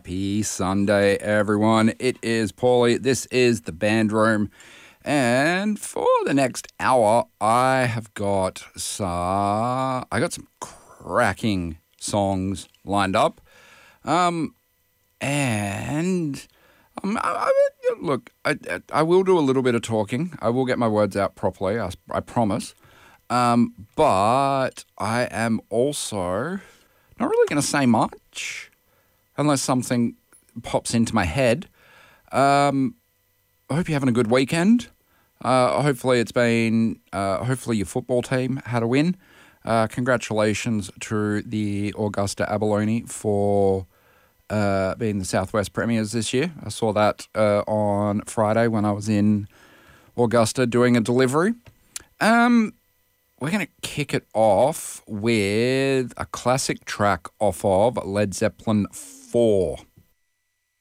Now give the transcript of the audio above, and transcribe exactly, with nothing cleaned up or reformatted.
Happy Sunday, everyone. It is Paulie. This is the Band Room. And for the next hour, I have got some, I got some cracking songs lined up. Um, and um, I, I, look, I, I will do a little bit of talking. I will get my words out properly, I, I promise. Um, but I am also not really going to say much unless something pops into my head. Um, I hope you're having a good weekend. Uh, hopefully it's been, uh, hopefully your football team had a win. Uh, congratulations to the Augusta Abalone for uh, being the Southwest Premiers this year. I saw that uh, on Friday when I was in Augusta doing a delivery. Um, we're going to kick it off with a classic track off of Led Zeppelin four.